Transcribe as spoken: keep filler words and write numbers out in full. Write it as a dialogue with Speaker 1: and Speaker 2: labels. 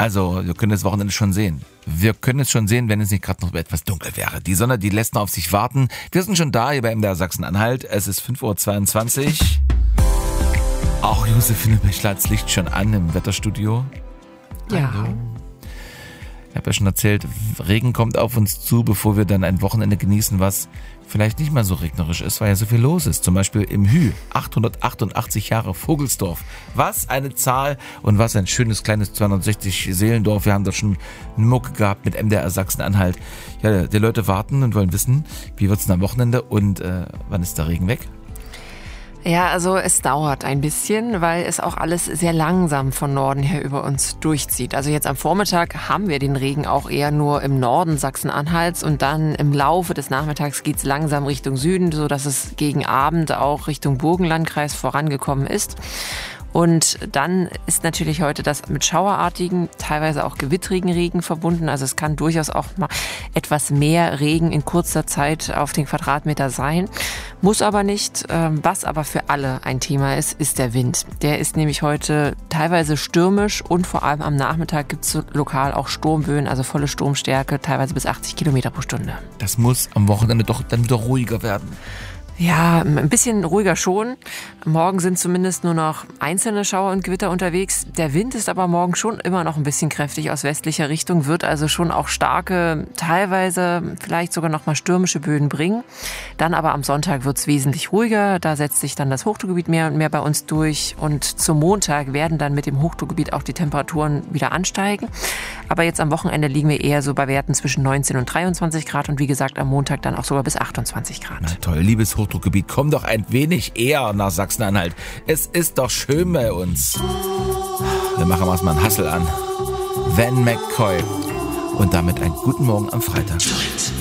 Speaker 1: Also, wir können das Wochenende schon sehen. Wir können es schon sehen, wenn es nicht gerade noch etwas dunkel wäre. Die Sonne, die lässt noch auf sich warten. Wir sind schon da hier bei M D R Sachsen-Anhalt. Es ist fünf Uhr zweiundzwanzig. Auch Josephine Bichler hat das Licht schon an im Wetterstudio.
Speaker 2: Ja.
Speaker 1: Hallo. Ich habe ja schon erzählt, Regen kommt auf uns zu, bevor wir dann ein Wochenende genießen, was vielleicht nicht mal so regnerisch ist, weil ja so viel los ist. Zum Beispiel im Hü, achthundertachtundachtzig Jahre Vogelsdorf. Was eine Zahl und was ein schönes kleines zweihundertsechzig Seelendorf. Wir haben da schon eine Mucke gehabt mit M D R Sachsen-Anhalt. Ja, die Leute warten und wollen wissen, wie wird's denn am Wochenende und äh, wann ist der Regen weg?
Speaker 2: Ja, also es dauert ein bisschen, weil es auch alles sehr langsam von Norden her über uns durchzieht. Also jetzt am Vormittag haben wir den Regen auch eher nur im Norden Sachsen-Anhalts und dann im Laufe des Nachmittags geht's langsam Richtung Süden, sodass es gegen Abend auch Richtung Burgenlandkreis vorangekommen ist. Und dann ist natürlich heute das mit schauerartigen, teilweise auch gewittrigen Regen verbunden. Also es kann durchaus auch mal etwas mehr Regen in kurzer Zeit auf den Quadratmeter sein. Muss aber nicht. Was aber für alle ein Thema ist, ist der Wind. Der ist nämlich heute teilweise stürmisch und vor allem am Nachmittag gibt es lokal auch Sturmböen, also volle Sturmstärke, teilweise bis achtzig Kilometer pro Stunde.
Speaker 1: Das muss am Wochenende doch dann wieder ruhiger werden.
Speaker 2: Ja, ein bisschen ruhiger schon. Morgen sind zumindest nur noch einzelne Schauer und Gewitter unterwegs. Der Wind ist aber morgen schon immer noch ein bisschen kräftig aus westlicher Richtung, wird also schon auch starke, teilweise vielleicht sogar noch mal stürmische Böen bringen. Dann aber am Sonntag wird es wesentlich ruhiger. Da setzt sich dann das Hochdruckgebiet mehr und mehr bei uns durch. Und zum Montag werden dann mit dem Hochdruckgebiet auch die Temperaturen wieder ansteigen. Aber jetzt am Wochenende liegen wir eher so bei Werten zwischen neunzehn und dreiundzwanzig Grad und wie gesagt am Montag dann auch sogar bis achtundzwanzig Grad.
Speaker 1: Na toll, liebes Hochdruckgebiet, komm doch ein wenig eher nach Sachsen-Anhalt. Es ist doch schön bei uns. Wir machen erstmal einen Hassel an. Van McCoy. Und damit einen guten Morgen am Freitag.